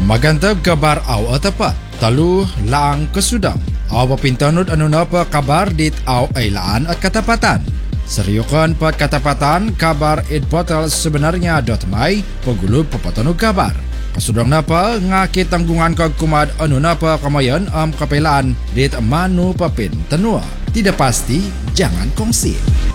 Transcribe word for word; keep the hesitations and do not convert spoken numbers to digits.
Magantap kabar aw atapat, talu laang kesudang. Aw papintanod ano na pa kabar dit aw ay laan at katapatan. Seryokan pat katapatan kabar id portal sebenarnya dot my pagulog papatanog kabar. Kasudang na pa nga kitanggungan kag kumad ano na pa kamayan am kapelaan dit manu papin tanua. Tidak pasti, jangan kongsi.